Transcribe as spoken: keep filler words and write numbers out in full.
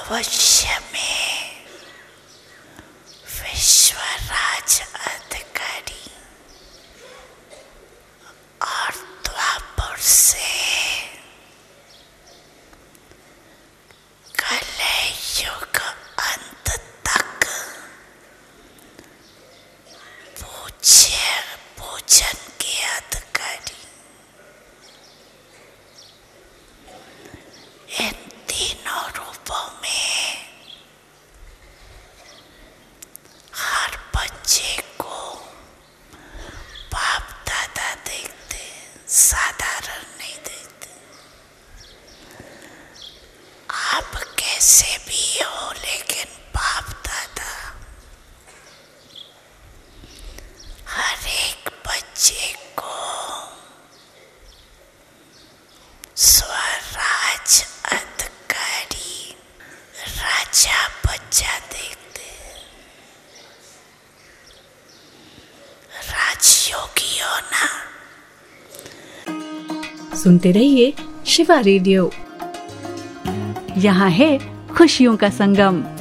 भविष्य में विश्वराज अधिकारी और द्वापर से कलयुग अंत तक पूज्य पूजन के अधिकारी इन तीनों रूपों में हर बच्चे को बाप दादा देखते, साधारण नहीं देखते। आप कैसे भी हो, लेकिन बाप दादा हर एक बच्चे को स्वराज अधिकारी राजा बच्चा देखते। राजयोगियों ना। सुनते रहिए शिवा रेडियो। यहाँ है खुशियों का संगम।